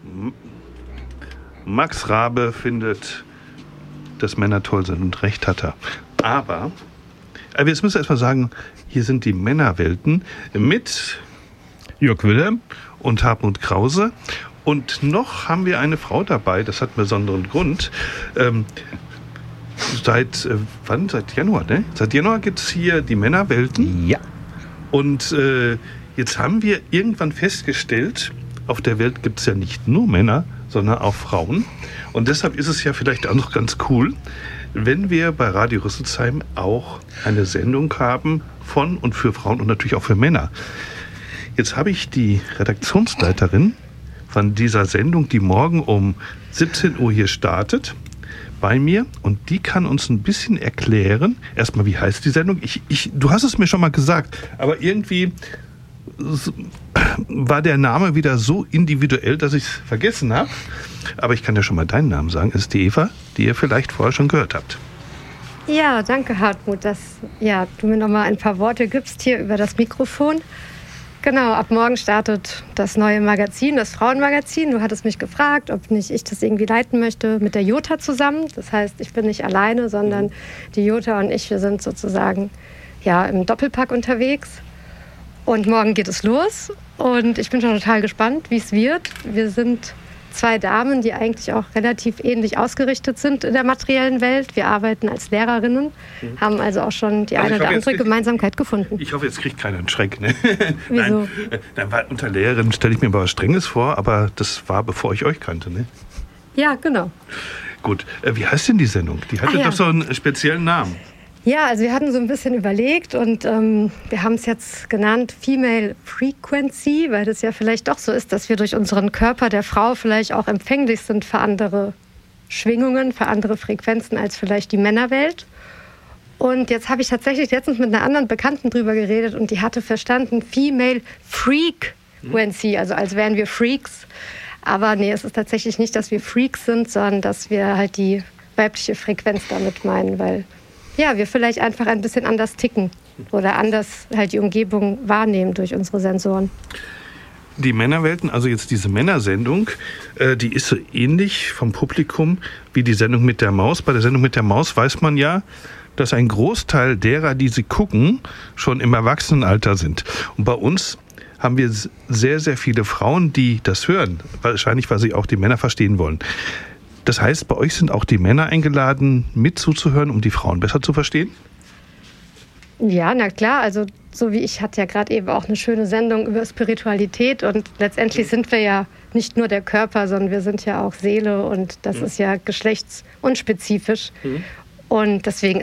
Max Rabe findet, dass Männer toll sind und recht hat er. Aber jetzt müssen wir erstmal sagen, hier sind die Männerwelten mit Jörg Wilhelm und Hartmut Krause. Und noch haben wir eine Frau dabei, das hat einen besonderen Grund. Seit wann? Seit Januar, ne? Seit Januar gibt es hier die Männerwelten. Ja. Und jetzt haben wir irgendwann festgestellt, auf der Welt gibt es ja nicht nur Männer, sondern auch Frauen. Und deshalb ist es ja vielleicht auch noch ganz cool, wenn wir bei Radio Rüsselsheim auch eine Sendung haben von und für Frauen und natürlich auch für Männer. Jetzt habe ich die Redaktionsleiterin von dieser Sendung, die morgen um 17 Uhr hier startet, bei mir, und die kann uns ein bisschen erklären, erstmal, wie heißt die Sendung? Du hast es mir schon mal gesagt, aber irgendwie war der Name wieder so individuell, dass ich es vergessen habe. Aber ich kann ja schon mal deinen Namen sagen. Es ist die Eva, die ihr vielleicht vorher schon gehört habt. Ja, danke Hartmut, dass du mir noch mal ein paar Worte gibst hier über das Mikrofon. Genau, ab morgen startet das neue Magazin, das Frauenmagazin. Du hattest mich gefragt, ob nicht ich das irgendwie leiten möchte mit der Jota zusammen. Das heißt, ich bin nicht alleine, sondern die Jota und ich, wir sind sozusagen im Doppelpack unterwegs. Und morgen geht es los und ich bin schon total gespannt, wie es wird. Wir sind 2 Damen, die eigentlich auch relativ ähnlich ausgerichtet sind in der materiellen Welt. Wir arbeiten als Lehrerinnen, haben also auch schon die eine oder andere Gemeinsamkeit gefunden. Ich hoffe, jetzt kriegt keiner einen Schreck. Ne? Wieso? Nein, weil unter Lehrerinnen stelle ich mir aber was Strenges vor, aber das war, bevor ich euch kannte. Ne? Ja, genau. Gut, wie heißt denn die Sendung? Die hatte doch so einen speziellen Namen. Ja, also wir hatten so ein bisschen überlegt und wir haben es jetzt genannt Female Frequency, weil das ja vielleicht doch so ist, dass wir durch unseren Körper der Frau vielleicht auch empfänglich sind für andere Schwingungen, für andere Frequenzen als vielleicht die Männerwelt. Und jetzt habe ich tatsächlich letztens mit einer anderen Bekannten drüber geredet und die hatte verstanden Female Frequency, also als wären wir Freaks. Aber nee, es ist tatsächlich nicht, dass wir Freaks sind, sondern dass wir halt die weibliche Frequenz damit meinen, weil wir vielleicht einfach ein bisschen anders ticken oder anders halt die Umgebung wahrnehmen durch unsere Sensoren. Die Männerwelten, also jetzt diese Männersendung, die ist so ähnlich vom Publikum wie die Sendung mit der Maus. Bei der Sendung mit der Maus weiß man ja, dass ein Großteil derer, die sie gucken, schon im Erwachsenenalter sind. Und bei uns haben wir sehr, sehr viele Frauen, die das hören. Wahrscheinlich, weil sie auch die Männer verstehen wollen. Das heißt, bei euch sind auch die Männer eingeladen, mit zuzuhören, um die Frauen besser zu verstehen? Ja, na klar. Also so wie ich hatte ja gerade eben auch eine schöne Sendung über Spiritualität. Und letztendlich sind wir ja nicht nur der Körper, sondern wir sind ja auch Seele. Und das ist ja geschlechtsunspezifisch. Und deswegen